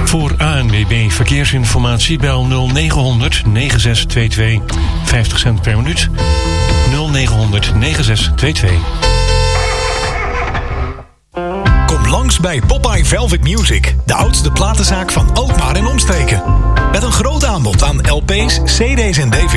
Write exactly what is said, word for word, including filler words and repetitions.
Voor A N W B Verkeersinformatie bel nul negen negen zes twee twee. vijftig cent per minuut. nul negen negen zes twee twee. Kom langs bij Popeye Velvet Music, de oudste platenzaak van Alkmaar en omstreken. Met een groot aanbod aan L P's, C D's en D V